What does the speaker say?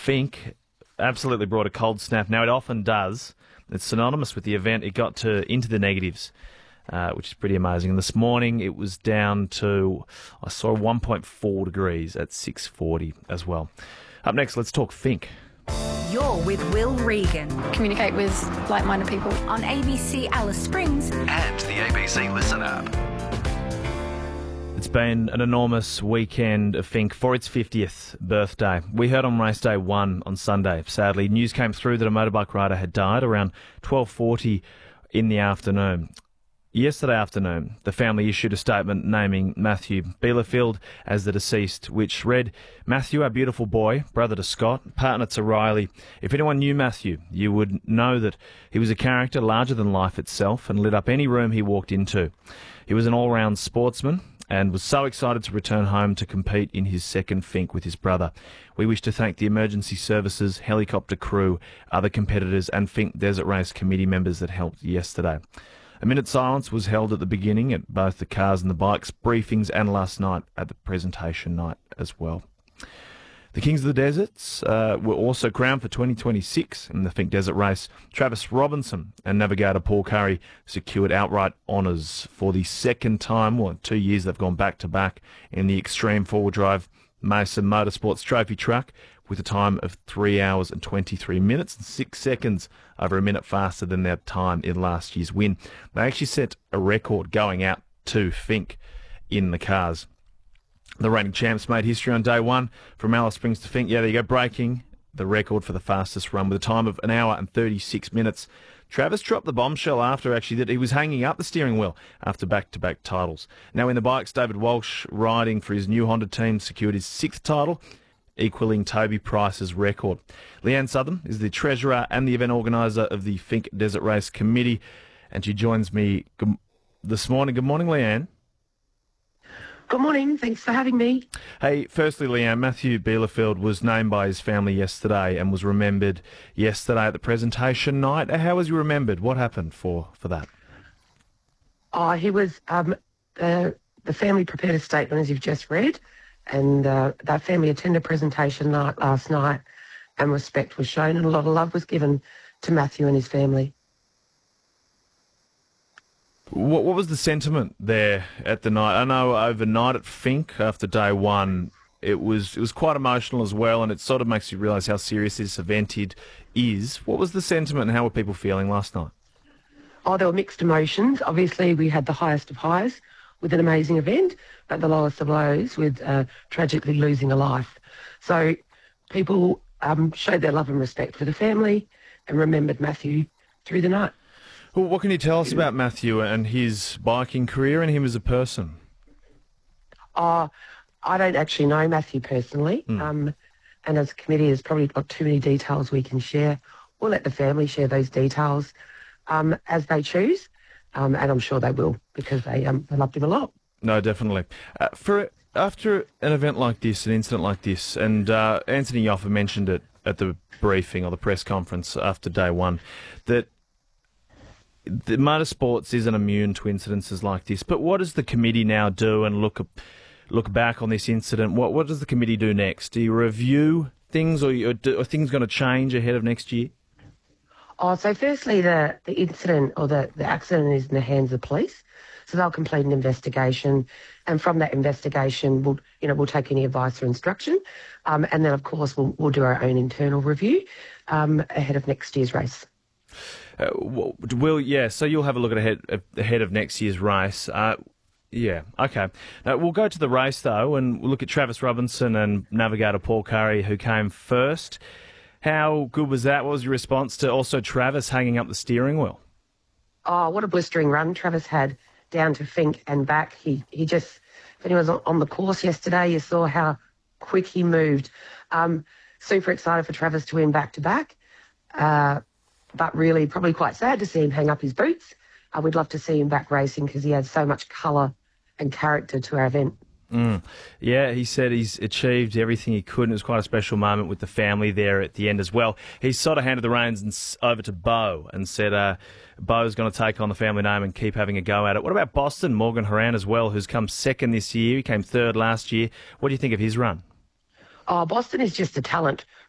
Fink absolutely brought a cold snap. Now, it often does. It's synonymous with the event. It got into the negatives, which is pretty amazing. And this morning, it was down to, I saw 1.4 degrees at 6:40 as well. Up next, let's talk Fink. You're with Will Regan Communicate with like-minded people. on ABC Alice Springs. And the ABC Listen app. It's been an enormous weekend of Fink for its 50th birthday. We heard on race day 1 on Sunday. Sadly, news came through that a motorbike rider had died around 12:40 in the afternoon. Yesterday afternoon, the family issued a statement naming Matthew Bielefeld as the deceased, which read, "Matthew, our beautiful boy, brother to Scott, partner to Riley. If anyone knew Matthew, you would know that he was a character larger than life itself and lit up any room he walked into. He was an all-round sportsman and was so excited to return home to compete in his second Fink with his brother. We wish to thank the emergency services, helicopter crew, other competitors and Fink Desert Race committee members that helped yesterday." A minute's silence was held at the beginning at both the cars and the bikes briefings and last night at the presentation night as well. The Kings of the Deserts were also crowned for 2026 in the Fink Desert Race. Travis Robinson and navigator Paul Curry secured outright honours for the second time, 2 years they've gone back-to-back in the Extreme Four-Wheel Drive Mason Motorsports Trophy Truck with a time of 3 hours and 23 minutes and 6 seconds, over a minute faster than their time in last year's win. They actually set a record going out to Fink in the cars. The reigning champs made history on day 1 from Alice Springs to Fink. Yeah, there you go, breaking the record for the fastest run with a time of 1 hour and 36 minutes. Travis dropped the bombshell after, actually, that he was hanging up the steering wheel after back-to-back titles. Now in the bikes, David Walsh, riding for his new Honda team, secured his 6th title, equaling Toby Price's record. Leanne Southern is the treasurer and the event organiser of the Fink Desert Race Committee, and she joins me this morning. Good morning, Leanne. Good morning. Thanks for having me. Hey, firstly, Leanne, Matthew Bielefeld was named by his family yesterday and was remembered yesterday at the presentation night. How was he remembered? What happened for that? He was, the family prepared a statement, as you've just read, and that family attended a presentation night last night, and respect was shown and a lot of love was given to Matthew and his family. What was the sentiment there at the night? I know overnight at Fink after day 1, it was quite emotional as well, and it sort of makes you realise how serious this event is. What was the sentiment and how were people feeling last night? There were mixed emotions. Obviously, we had the highest of highs with an amazing event, but the lowest of lows with tragically losing a life. So people showed their love and respect for the family and remembered Matthew through the night. Well, what can you tell us about Matthew and his biking career and him as a person? I don't actually know Matthew personally, and as a committee, there's probably not too many details we can share. We'll let the family share those details as they choose, and I'm sure they will because they loved him a lot. No, definitely. After an event like this, an incident like this, and Anthony Yoffa mentioned it at the briefing or the press conference after day 1, that the motorsports isn't immune to incidences like this. But what does the committee now do and look back on this incident? What does the committee do next? Do you review things, or are things going to change ahead of next year? So firstly, the incident or the accident is in the hands of police. So they'll complete an investigation, and from that investigation, we'll take any advice or instruction, and then of course we'll do our own internal review ahead of next year's race. So you'll have a look ahead of next year's race. Yeah, okay. Now, we'll go to the race, though, and we'll look at Travis Robinson and navigator Paul Curry, who came first. How good was that? What was your response to also Travis hanging up the steering wheel? What a blistering run Travis had down to Fink and back. He just, if anyone was on the course yesterday, you saw how quick he moved. Super excited for Travis to win back-to-back. But really probably quite sad to see him hang up his boots. We'd love to see him back racing because he had so much colour and character to our event. Yeah, he said he's achieved everything he could, and it was quite a special moment with the family there at the end as well. He sort of handed the reins over to Bo and said Bo's going to take on the family name and keep having a go at it. What about Boston, Morgan Horan as well, who's come second this year? He came third last year. What do you think of his run? Boston is just a talent